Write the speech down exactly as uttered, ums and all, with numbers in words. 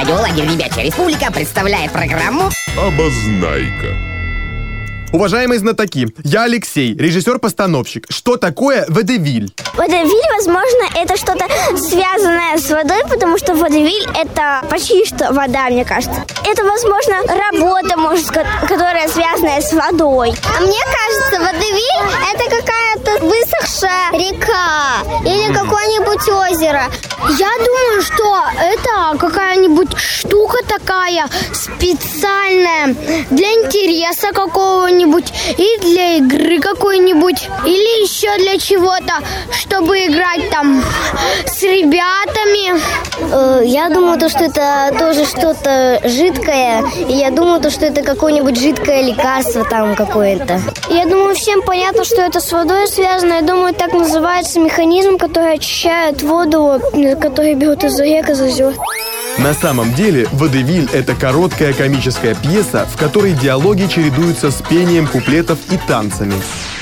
радио «Лагерь Ребячая Республика» представляет программу «Обознайка». Уважаемые знатоки, я Алексей, режиссер-постановщик. Что такое водевиль? Водевиль, возможно, это что-то связанное с водой, потому что водевиль – это почти что вода, мне кажется. Это, возможно, работа, может, которая связана с водой. А мне кажется, водевиль – это какая-то высохшая река или какое-нибудь озеро. Я думаю, что это какая-нибудь штука такая специальная для интереса какого-нибудь и для игры какой-нибудь, или еще для чего-то, чтобы играть там с ребятами. Я думаю, то, что это тоже что-то жидкое, и я думаю, то, что это какое-нибудь жидкое лекарство там какое-то. Я думаю, всем понятно, что это с водой связано. Я думаю, так называется механизм, который очищает воду, который берет из рек, из озер. На самом деле, водевиль – это короткая комическая пьеса, в которой диалоги чередуются с пением куплетов и танцами.